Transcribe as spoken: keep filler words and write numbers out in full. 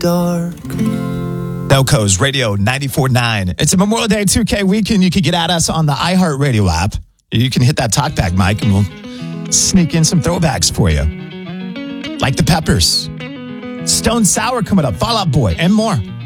dark. Delco's Radio ninety-four point nine. It's a Memorial Day two K weekend. You can get at us on the iHeartRadio app. You can hit that talkback mic and we'll sneak in some throwbacks for you. Like the Peppers, Stone Sour coming up, Fall Out Boy, and more.